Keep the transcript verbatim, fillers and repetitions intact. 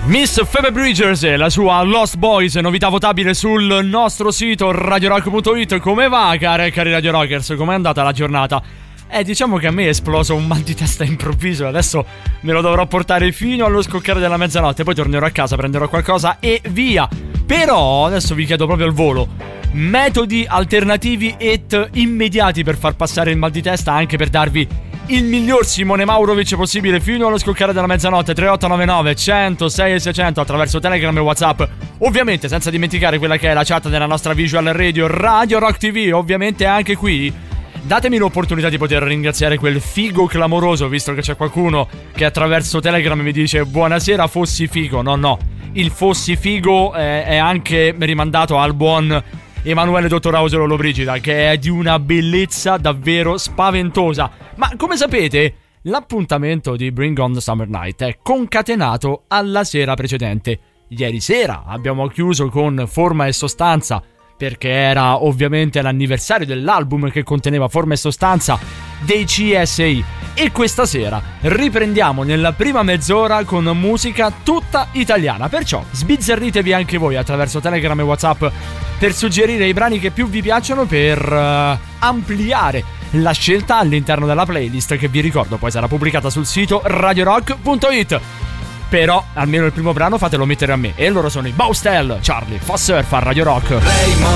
Miss Phoebe Bridgers e la sua Lost Boys, novità votabile sul nostro sito radio rock punto it. Come va, care e cari Radio Rockers? Com'è andata la giornata? Eh, diciamo che a me è esploso un mal di testa improvviso e adesso me lo dovrò portare fino allo scoccare della mezzanotte. Poi tornerò a casa, prenderò qualcosa e via. Però adesso vi chiedo proprio al volo metodi alternativi ed immediati per far passare il mal di testa, anche per darvi il miglior Simone Maurovic possibile fino allo scoccare della mezzanotte. Tre otto nove nove uno zero sei sei zero zero attraverso Telegram e WhatsApp. Ovviamente senza dimenticare quella che è la chat della nostra visual radio Radio Rock T V. Ovviamente anche qui datemi l'opportunità di poter ringraziare quel figo clamoroso, visto che c'è qualcuno che attraverso Telegram mi dice buonasera fossi figo. No no, il fossi figo è, è anche rimandato al buon Emanuele Dottor Ausolo Lollobrigida, che è di una bellezza davvero spaventosa. Ma come sapete, l'appuntamento di Bring On The Summer Night è concatenato alla sera precedente. Ieri sera abbiamo chiuso con Forma e Sostanza, perché era ovviamente l'anniversario dell'album che conteneva Forma e Sostanza dei C S I. E questa sera riprendiamo nella prima mezz'ora con musica tutta italiana. Perciò sbizzarritevi anche voi attraverso Telegram e WhatsApp per suggerire i brani che più vi piacciono, per uh, ampliare la scelta all'interno della playlist, che vi ricordo poi sarà pubblicata sul sito radio rock punto it. Però almeno il primo brano fatelo mettere a me, e loro sono i Baustelle. Charlie fa surf a Radio Rock. Raymond